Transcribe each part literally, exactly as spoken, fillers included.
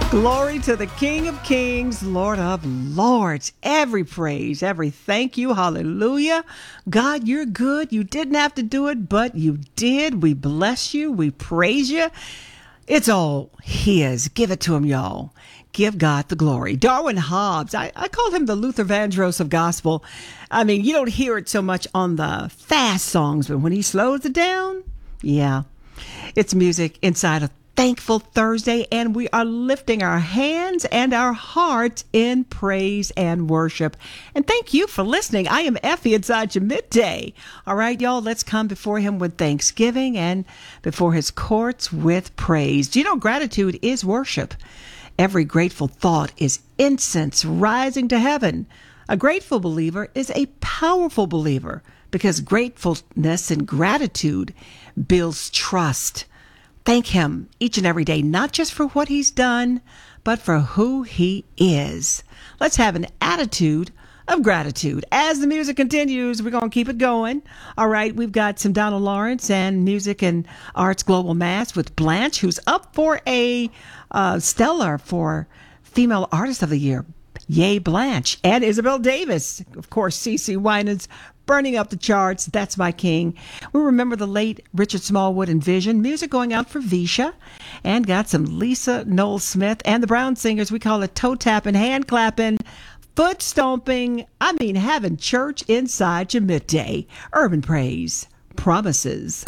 Glory to the King of Kings, Lord of Lords. Every praise, every thank you, hallelujah. God, you're good. You didn't have to do it, but you did. We bless you. We praise you. It's all his. Give it to him, y'all. Give God the glory. Darwin Hobbs, I, I call him the Luther Vandross of gospel. I mean, you don't hear it so much on the fast songs, but when he slows it down, yeah, it's music inside a Thankful Thursday, and we are lifting our hands and our hearts in praise and worship. And thank you for listening. I am Effie inside your midday. All right, y'all, let's come before him with thanksgiving and before his courts with praise. Do you know gratitude is worship? Every grateful thought is incense rising to heaven. A grateful believer is a powerful believer because gratefulness and gratitude builds trust. Thank him each and every day, not just for what he's done, but for who he is. Let's have an attitude of gratitude. As the music continues, we're going to keep it going. All right, we've got some Donald Lawrence and Music and Arts Global Mass with Blanche, who's up for a uh, stellar for Female Artist of the Year. Yay, Blanche. And Isabel Davis. Of course, CeCe Winans burning up the charts. That's my king. We remember the late Richard Smallwood and Vision. Music going out for Visha. And got some Lisa Noel Smith and the Brown Singers. We call it toe tapping, hand clapping, foot stomping. I mean, having church inside your midday. Urban Praise promises.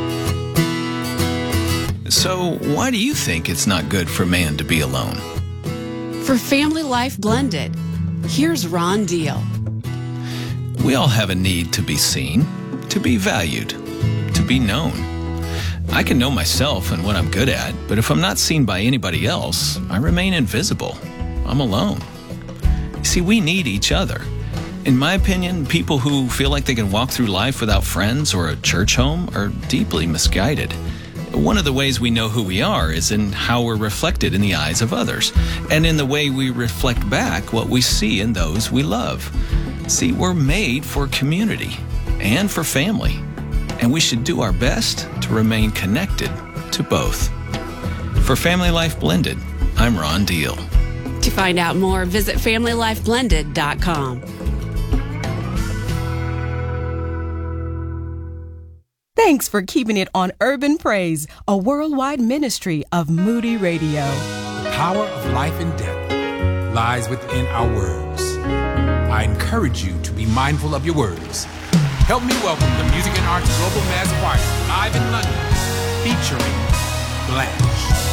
So, why do you think it's not good for man to be alone? For Family Life Blended, here's Ron Deal. We all have a need to be seen, to be valued, to be known. I can know myself and what I'm good at, but if I'm not seen by anybody else, I remain invisible. I'm alone. See, we need each other. In my opinion, people who feel like they can walk through life without friends or a church home are deeply misguided. One of the ways we know who we are is in how we're reflected in the eyes of others, and in the way we reflect back what we see in those we love. See, we're made for community and for family, and we should do our best to remain connected to both. For Family Life Blended, I'm Ron Deal. To find out more, visit family life blended dot com. Thanks for keeping it on Urban Praise, a worldwide ministry of Moody Radio. Power of life and death lies within our words. I encourage you to be mindful of your words. Help me welcome the Music and Arts Global Mass Choir live in London, featuring Blanche.